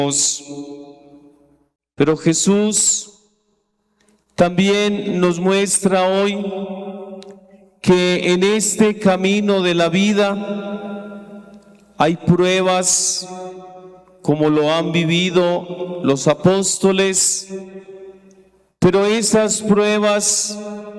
Pero Jesús también nos muestra hoy que en este camino de la vida hay pruebas como lo han vivido los apóstoles, pero esas pruebas